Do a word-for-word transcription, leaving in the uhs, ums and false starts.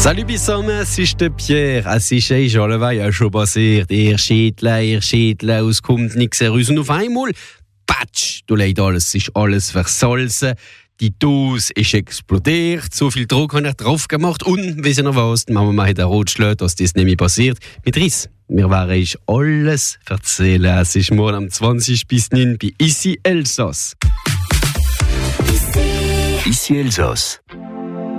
Salut Bissam, es ist der Pierre. Es ist eh alleweil schon passiert. Ihr Schädler, ihr Schädler, es kommt nichts heraus. Und auf einmal, patsch, du leid alles, es ist alles versalzen. Die Dose ist explodiert, so viel Druck habe ich drauf gemacht. Und, wie sie noch was, die Mama hat einen Rotschlag, dass das nicht mehr passiert. Mit Riss. Wir werden euch alles erzählen. Es ist morgen am zwanzig bis neun bei Ici Elsass. Ici Elsass.